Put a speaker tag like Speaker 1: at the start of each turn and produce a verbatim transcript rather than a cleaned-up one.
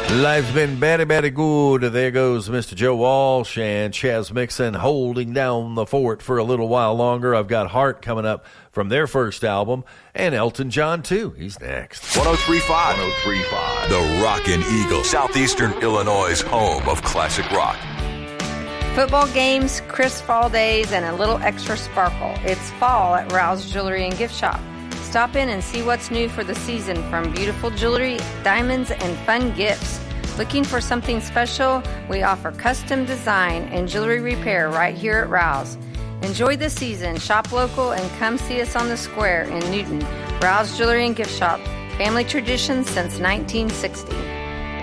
Speaker 1: Life's been very, very good. There goes Mister Joe Walsh and Chaz Mixon holding down the fort for a little while longer. I've got Heart coming up from their first album, and Elton John, too. He's next.
Speaker 2: one oh three point five. one oh three point five. The Rockin' Eagle, Southeastern Illinois' home of classic rock.
Speaker 3: Football games, crisp fall days, and a little extra sparkle. It's fall at Rouse Jewelry and Gift Shop. Stop in and see what's new for the season, from beautiful jewelry, diamonds, and fun gifts. Looking for something special? We offer custom design and jewelry repair right here at Rouse. Enjoy the season, shop local, and come see us on the square in Newton. Rouse Jewelry and Gift Shop, family tradition since nineteen sixty.